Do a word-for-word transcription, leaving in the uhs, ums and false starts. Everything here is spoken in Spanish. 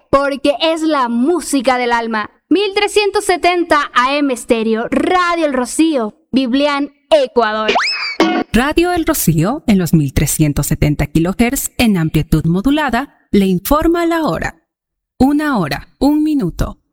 porque es la música del alma. mil trescientos setenta A M Estéreo, Radio El Rocío, Biblián, Ecuador. Radio El Rocío, en los mil trescientos setenta kilohertz en amplitud modulada, le informa la hora. Una hora, un minuto.